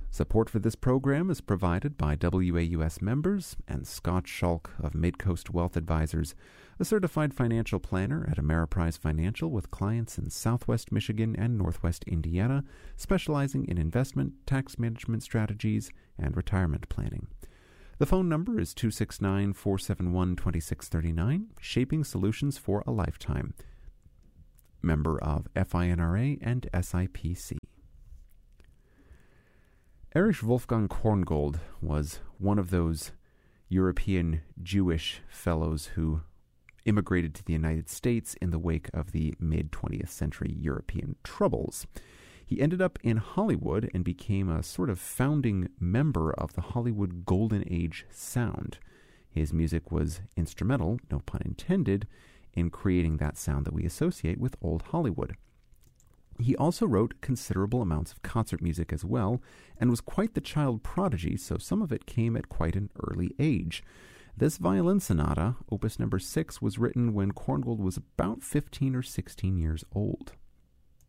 Support for this program is provided by WAUS members and Scott Schalk of Midcoast Wealth Advisors, a certified financial planner at Ameriprise Financial with clients in Southwest Michigan and Northwest Indiana, specializing in investment, tax management strategies, and retirement planning. The phone number is 269-471-2639, Shaping Solutions for a Lifetime. Member of FINRA and SIPC. Erich Wolfgang Korngold was one of those European Jewish fellows who immigrated to the United States in the wake of the mid-20th century European troubles. He ended up in Hollywood and became a sort of founding member of the Hollywood Golden Age sound. His music was instrumental, no pun intended, in creating that sound that we associate with old Hollywood. He also wrote considerable amounts of concert music as well, and was quite the child prodigy, so some of it came at quite an early age. This violin sonata, opus number 6, was written when Korngold was about 15 or 16 years old.